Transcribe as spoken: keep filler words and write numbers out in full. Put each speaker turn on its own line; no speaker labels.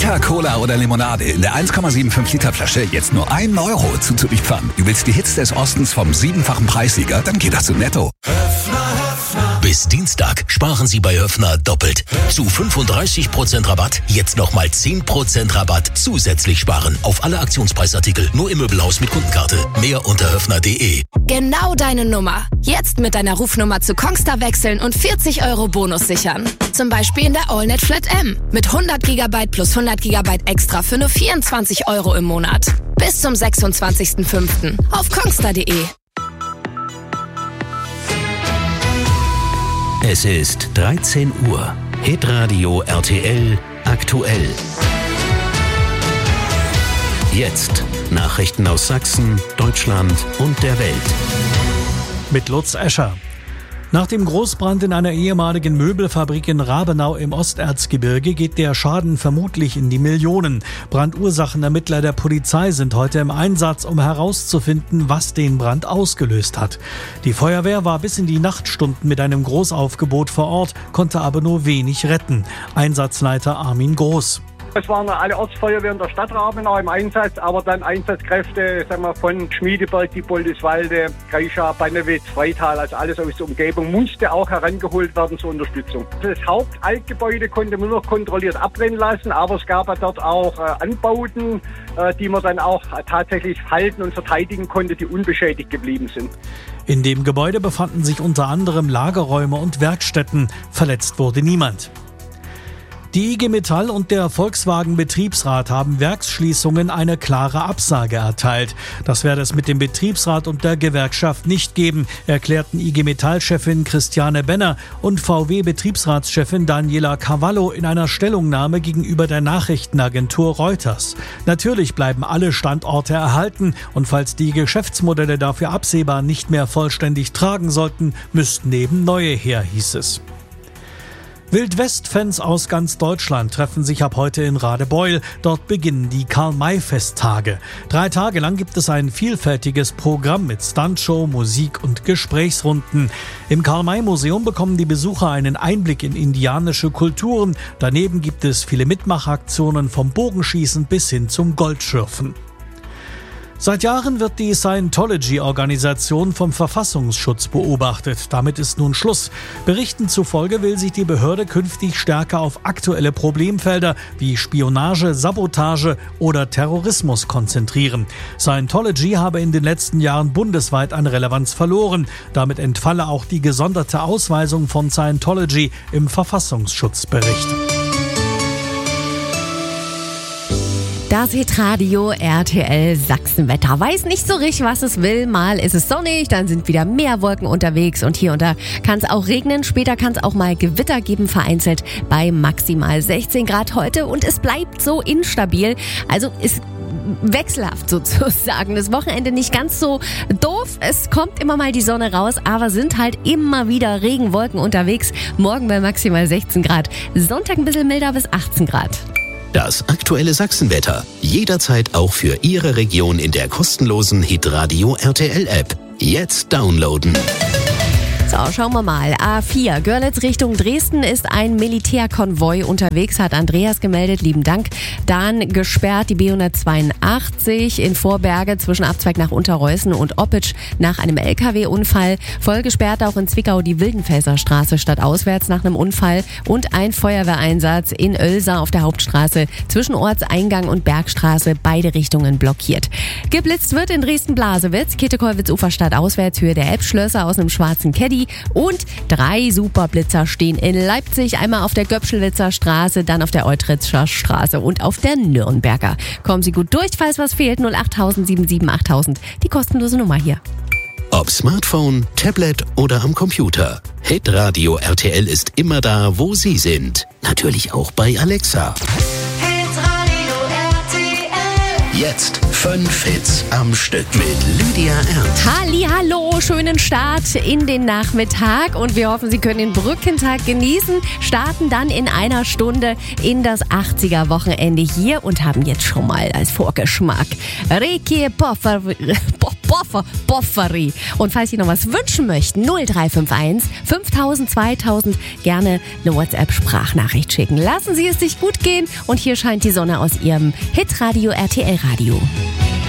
Vita, Cola oder Limonade in der eins Komma fünfundsiebzig Liter Flasche jetzt nur einen Euro zuzulieferern. Du willst die Hits des Ostens vom siebenfachen Preissieger? Dann geht das zu Netto.
Bis Dienstag sparen Sie bei Höffner doppelt. Zu fünfunddreißig Prozent Rabatt, jetzt nochmal zehn Prozent Rabatt zusätzlich sparen auf alle Aktionspreisartikel, nur im Möbelhaus mit Kundenkarte. Mehr unter höffner punkt de.
Genau deine Nummer. Jetzt mit deiner Rufnummer zu Kongstar wechseln und vierzig Euro Bonus sichern. Zum Beispiel in der AllNet Flat M mit hundert Gigabyte plus hundert Gigabyte extra für nur vierundzwanzig Euro im Monat. Bis zum sechsundzwanzigsten fünften auf kongstar punkt de.
Es ist dreizehn Uhr. Hitradio R T L aktuell. Jetzt Nachrichten aus Sachsen, Deutschland und der Welt.
Mit Lutz Escher. Nach dem Großbrand in einer ehemaligen Möbelfabrik in Rabenau im Osterzgebirge geht der Schaden vermutlich in die Millionen. Brandursachenermittler der Polizei sind heute im Einsatz, um herauszufinden, was den Brand ausgelöst hat. Die Feuerwehr war bis in die Nachtstunden mit einem Großaufgebot vor Ort, konnte aber nur wenig retten. Einsatzleiter Armin Groß.
Es waren alle Ortsfeuerwehren der Stadt Rabenau im Einsatz, aber dann Einsatzkräfte sagen wir, von Schmiedeberg, Diepoldiswalde, Greischau, Bannewitz, Freital, also alles aus der Umgebung, musste auch herangeholt werden zur Unterstützung. Das Hauptaltgebäude konnte man nur noch kontrolliert abbrennen lassen, aber es gab ja dort auch äh, Anbauten, äh, die man dann auch äh, tatsächlich halten und verteidigen konnte, die unbeschädigt geblieben sind.
In dem Gebäude befanden sich unter anderem Lagerräume und Werkstätten. Verletzt wurde niemand. Die I G Metall und der Volkswagen-Betriebsrat haben Werksschließungen eine klare Absage erteilt. Das werde es mit dem Betriebsrat und der Gewerkschaft nicht geben, erklärten I G Metall-Chefin Christiane Benner und V W-Betriebsratschefin Daniela Cavallo in einer Stellungnahme gegenüber der Nachrichtenagentur Reuters. Natürlich bleiben alle Standorte erhalten und falls die Geschäftsmodelle dafür absehbar nicht mehr vollständig tragen sollten, müssten eben neue her, hieß es. Wildwest-Fans aus ganz Deutschland treffen sich ab heute in Radebeul. Dort beginnen die Karl-May-Festtage. Drei Tage lang gibt es ein vielfältiges Programm mit Stuntshow, Musik und Gesprächsrunden. Im Karl-May-Museum bekommen die Besucher einen Einblick in indianische Kulturen. Daneben gibt es viele Mitmachaktionen vom Bogenschießen bis hin zum Goldschürfen. Seit Jahren wird die Scientology-Organisation vom Verfassungsschutz beobachtet. Damit ist nun Schluss. Berichten zufolge will sich die Behörde künftig stärker auf aktuelle Problemfelder wie Spionage, Sabotage oder Terrorismus konzentrieren. Scientology habe in den letzten Jahren bundesweit an Relevanz verloren. Damit entfalle auch die gesonderte Ausweisung von Scientology im Verfassungsschutzbericht.
Das Hitradio R T L Sachsenwetter. Weiß nicht so richtig, was es will. Mal ist es sonnig, dann sind wieder mehr Wolken unterwegs und hier und da kann es auch regnen. Später kann es auch mal Gewitter geben, vereinzelt bei maximal sechzehn Grad heute und es bleibt so instabil. Also ist wechselhaft sozusagen. Das Wochenende nicht ganz so doof. Es kommt immer mal die Sonne raus, aber sind halt immer wieder Regenwolken unterwegs. Morgen bei maximal sechzehn Grad. Sonntag ein bisschen milder bis achtzehn Grad.
Das aktuelle Sachsenwetter. Jederzeit auch für Ihre Region in der kostenlosen Hitradio R T L App. Jetzt downloaden.
So, schauen wir mal. A vier, Görlitz Richtung Dresden ist ein Militärkonvoi unterwegs, hat Andreas gemeldet, lieben Dank. Dann gesperrt die B hundertzweiundachtzig in Vorberge zwischen Abzweig nach Unterreußen und Oppitsch nach einem L K W-Unfall. Voll gesperrt auch in Zwickau die Wildenfelser Straße stadtauswärts nach einem Unfall und ein Feuerwehreinsatz in Oelsa auf der Hauptstraße zwischen Ortseingang und Bergstraße, beide Richtungen blockiert. Geblitzt wird in Dresden-Blasewitz, Käthe-Kollwitz-Ufer stadtauswärts, Höhe der Elbschlösser aus einem schwarzen Caddy. Und drei Superblitzer stehen in Leipzig, einmal auf der Göpschelwitzer Straße, dann auf der Eutritzscher Straße und auf der Nürnberger. Kommen Sie gut durch, falls was fehlt, null acht null sieben sieben acht null null null, die kostenlose Nummer hier.
Ob Smartphone, Tablet oder am Computer. Hitradio R T L ist immer da, wo Sie sind. Natürlich auch bei Alexa. Jetzt fünf Hits am Stück mit Lydia Ernst.
Hallihallo, schönen Start in den Nachmittag und wir hoffen, Sie können den Brückentag genießen. Starten dann in einer Stunde in das achtziger-Wochenende hier und haben jetzt schon mal als Vorgeschmack Reiki Popper, Pop Boffer, Bofferi. Und falls Sie noch was wünschen möchten, null drei fünf eins fünftausend zweitausend, gerne eine WhatsApp-Sprachnachricht schicken. Lassen Sie es sich gut gehen und hier scheint die Sonne aus Ihrem Hitradio R T L Radio.